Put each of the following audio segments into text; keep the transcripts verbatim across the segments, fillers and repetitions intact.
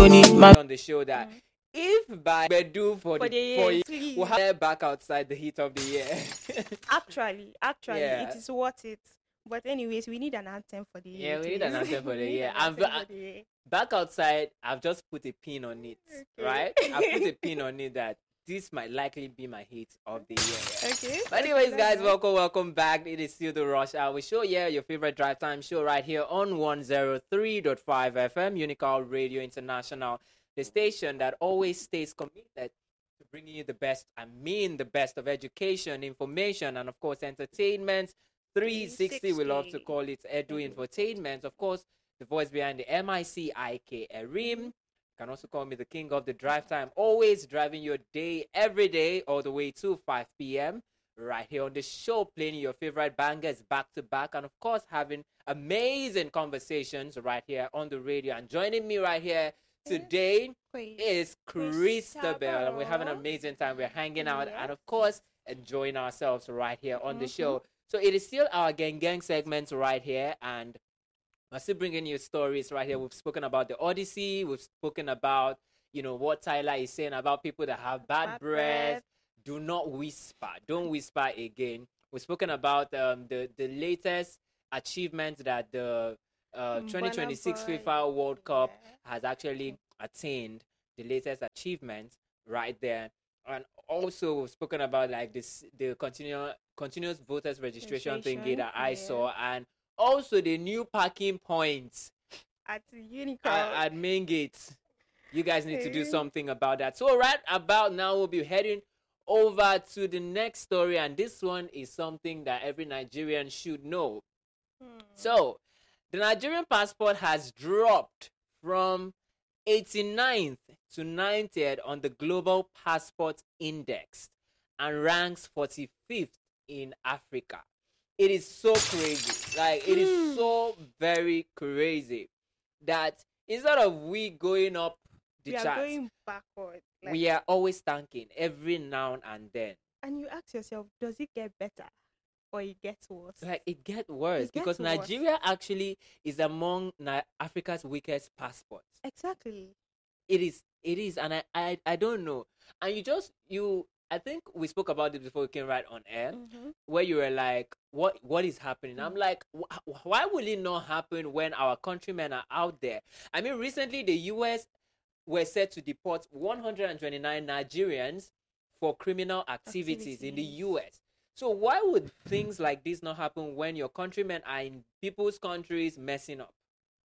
money, my on the show that mm. if by Bedu for, for the, the year, for please. we'll have back outside the heat of the year. actually, actually, Yeah. it is worth it. But anyways, we need an anthem for the year. Yeah, we need an anthem for the year. I'm ba- for the year. Back outside, I've just put a pin on it, okay. right? I've put a pin on it that this might likely be my hit of the year. Okay. But anyways, okay, guys, nice. welcome, welcome back. It is still the Rush Hour Show. Yeah, your favorite drive time show right here on one oh three point five F M, Unical Radio International, the station that always stays committed to bringing you the best, I mean the best of education, information, and of course, entertainment. three sixty, we love to call it Edu Infotainment. Of course, the voice behind the M I C I K Erim. You can also call me the king of the drive time. Always driving your day, every day, all the way to five p.m. right here on the show, playing your favorite bangers back to back. And of course, having amazing conversations right here on the radio. And joining me right here today is Christabel. And we're having an amazing time. We're hanging out and, of course, enjoying ourselves right here on mm-hmm. the show. So it is still our gang gang segment right here, and we're still bringing you stories right here. We've spoken about the Odyssey. We've spoken about, you know, what Tyler is saying about people that have bad, bad breath. breath. Do not whisper. Don't whisper again. We've spoken about um, the, the latest achievements that the uh, twenty twenty-six FIFA World Cup yeah. has actually attained. The latest achievement right there. And also we've spoken about like this the continuous continuous voters registration, registration thingy that I yeah. saw, and also the new parking points at Unical at, at main gates. You guys need to do something about that. So right about now we'll be heading over to the next story, and this one is something that every Nigerian should know. Hmm. So the Nigerian passport has dropped from eighty-ninth to ninetieth on the Global Passport Index and ranks forty-fifth in Africa. It is so crazy. Like, it is so very crazy that instead of we going up the we charts, are going backward. Like, we are always tanking every now and then. And you ask yourself, does it get better? Or it gets worse? Like, it gets worse it because gets worse. Nigeria actually is among Na- Africa's weakest passports. Exactly. It is, it is, and I, I, I don't know. And you just, you, I think we spoke about it before we came right on air, mm-hmm. where you were like, what, what is happening? Mm-hmm. I'm like, wh- why will it not happen when our countrymen are out there? I mean, recently the U S were set to deport one hundred twenty-nine Nigerians for criminal activities, activities in the U S. So why would things like this not happen when your countrymen are in people's countries messing up?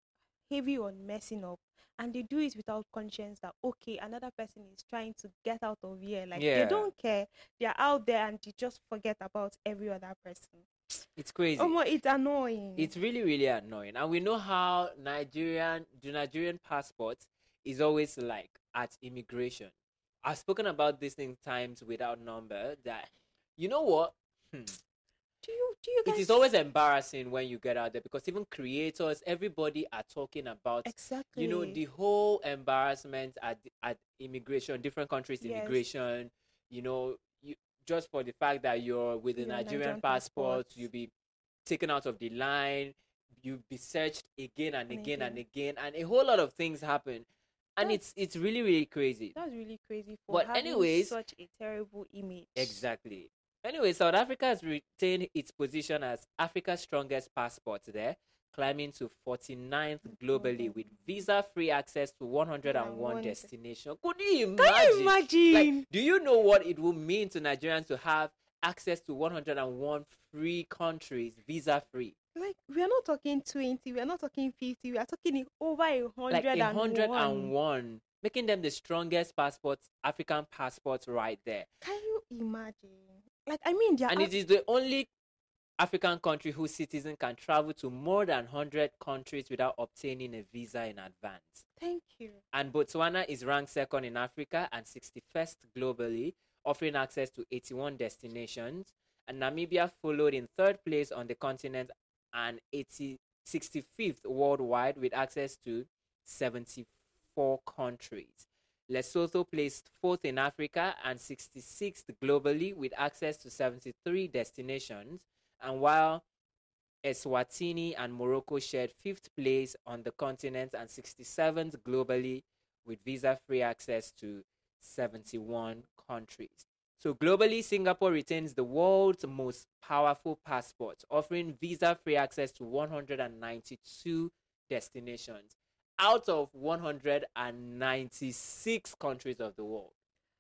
Heavy on messing up. And they do it without conscience that, okay, another person is trying to get out of here. Like, yeah. they don't care. They're out there and they just forget about every other person. It's crazy. Oh, it's annoying. It's really, really annoying. And we know how Nigerian, the Nigerian passport is always like at immigration. I've spoken about this in times without number that, you know what? Hmm. Do you, do you guys... It is always embarrassing when you get out there because even creators, everybody are talking about, exactly. you know, the whole embarrassment at at immigration, different countries' yes. immigration, you know, you, just for the fact that you're with a Nigerian, Nigerian passport, passport, you'll be taken out of the line, you'll be searched again and, and again, again and again, and a whole lot of things happen. And that's, it's it's really, really crazy. That's really crazy for but having anyways, such a terrible image. Exactly. Anyway, South Africa has retained its position as Africa's strongest passport there, climbing to forty-ninth globally mm-hmm. with visa-free access to one hundred one destinations. Could you imagine? Can you imagine? Like, do you know what it will mean to Nigerians to have access to one hundred one free countries, visa-free? Like, we are not talking twenty, we are not talking fifty, we are talking over a hundred like one hundred one, making them the strongest passports, African passports right there. Can you imagine? Like, I mean, and are... it is the only African country whose citizens can travel to more than one hundred countries without obtaining a visa in advance. Thank you. And Botswana is ranked second in Africa and sixty-first globally, offering access to eighty-one destinations. And Namibia followed in third place on the continent and sixty-fifth worldwide with access to seventy-four countries. Lesotho placed fourth in Africa and sixty-sixth globally with access to seventy-three destinations. And while Eswatini and Morocco shared fifth place on the continent and sixty-seventh globally with visa-free access to seventy-one countries. So globally, Singapore retains the world's most powerful passport, offering visa-free access to one hundred ninety-two destinations out of one hundred ninety-six countries of the world.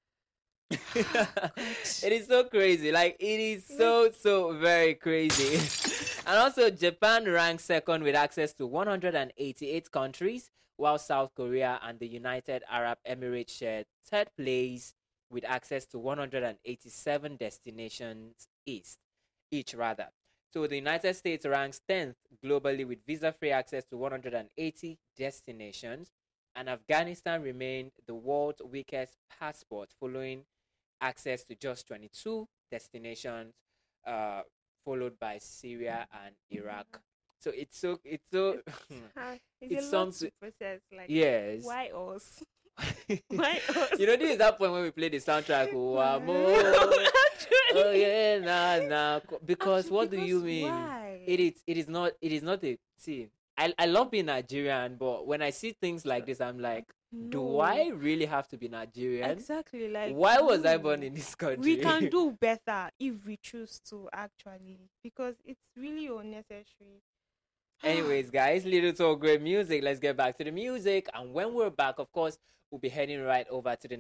It is so crazy. Like, it is so, so very crazy. And also, Japan ranks second with access to one hundred eighty-eight countries, while South Korea and the United Arab Emirates shared third place with access to one hundred eighty-seven destinations east, each rather. So the United States ranks tenth globally with visa-free access to one hundred eighty destinations, and Afghanistan remained the world's weakest passport, following access to just twenty-two destinations, uh, followed by Syria and Iraq. So it's so it's so it's, it's a lot to process. Like, yes. Why us? Why us? You know, this is that point when we play the soundtrack. Oh, oh yeah, nah, nah. Because Actually, what do because you mean? Why? It is. It is not. It is not a. See, I I love being Nigerian, but when I see things like this, I'm like, no. Do I really have to be Nigerian? Exactly. Like, why no. was I born in this country? We can do better if we choose to, actually, because it's really unnecessary. Anyways, guys, little talk, great music. Let's get back to the music. And when we're back, of course, we'll be heading right over to the